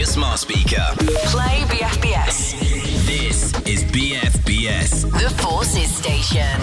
your smart speaker. Play BFBS. This is BFBS. The Forces Station.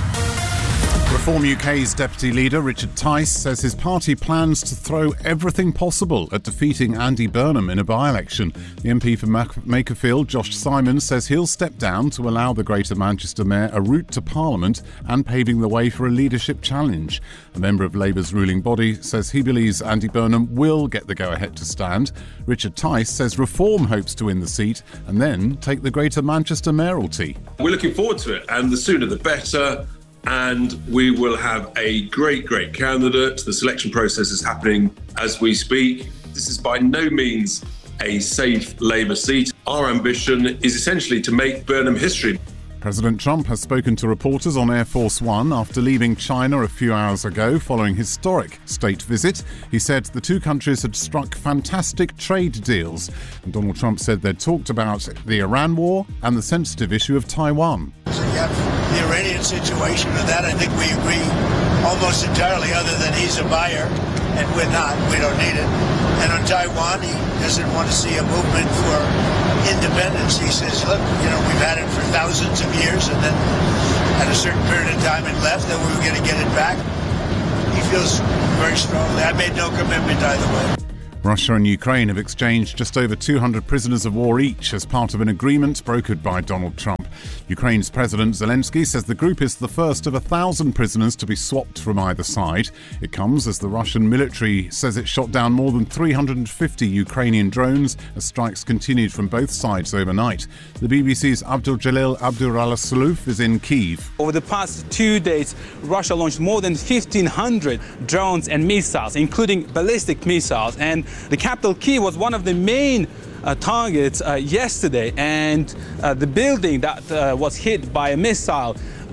Reform UK's Deputy Leader Richard Tice says his party plans to throw everything possible at defeating Andy Burnham in a by-election. The MP for Makerfield, Josh Simons, says he'll step down to allow the Greater Manchester Mayor a route to Parliament and paving the way for a leadership challenge. A member of Labour's ruling body says he believes Andy Burnham will get the go-ahead to stand. Richard Tice says Reform hopes to win the seat and then take the Greater Manchester mayoralty. We're looking forward to it, and the sooner the better. And we will have a great candidate. The selection process is happening as we speak. This is by no means a safe Labour seat. Our ambition is essentially to make Burnham history. President Trump has spoken to reporters on Air Force One after leaving China a few hours ago following a historic state visit. He said the two countries had struck fantastic trade deals. And Donald Trump said they'd talked about the Iran war and the sensitive issue of Taiwan. So you have the Iranian situation, and that I think we agree almost entirely, other than he's a buyer and we're not. We don't need it. And on Taiwan, he doesn't want to see a movement for independence. He says, look, we've had it for thousands of years, and then at a certain period of time it left, and we were going to get it back. He feels very strongly. I made no commitment either way. Russia and Ukraine have exchanged just over 200 prisoners of war each as part of an agreement brokered by Donald Trump. Ukraine's President Zelensky says the group is the first of 1,000 prisoners to be swapped from either side. It comes as the Russian military says it shot down more than 350 Ukrainian drones as strikes continued from both sides overnight. The BBC's Abdul Jalil Abdurasuluf is in Kyiv. Over the past 2 days, Russia launched more than 1,500 drones and missiles, including ballistic missiles. And the capital, Kyiv, was one of the main targets yesterday, and the building that was hit by a missile,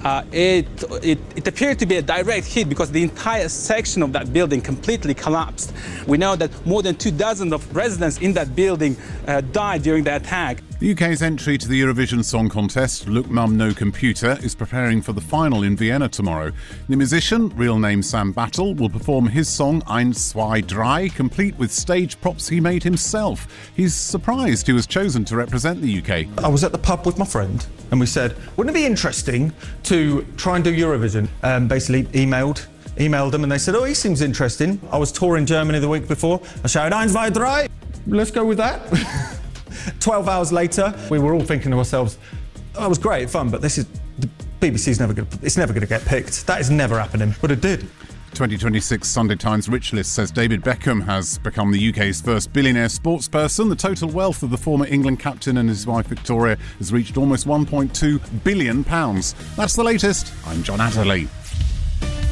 it appeared to be a direct hit because the entire section of that building completely collapsed. We know that more than 24 of residents in that building died during the attack. The UK's entry to the Eurovision Song Contest, Look Mum No Computer, is preparing for the final in Vienna tomorrow. The musician, real name Sam Battle, will perform his song Eins, Zwei, Drei, complete with stage props he made himself. He's surprised he was chosen to represent the UK. I was at the pub with my friend and we said, wouldn't it be interesting to try and do Eurovision? Basically emailed them and they said, oh, he seems interesting. I was touring Germany the week before. I shouted, Eins, Zwei, Drei. Let's go with that. 12 hours later, we were all thinking to ourselves, that was great fun, but the BBC's never going to get picked. That is never happening, but it did. 2026 Sunday Times Rich List says David Beckham has become the UK's first billionaire sportsperson. The total wealth of the former England captain and his wife Victoria has reached almost £1.2 billion. That's the latest. I'm John Atterley.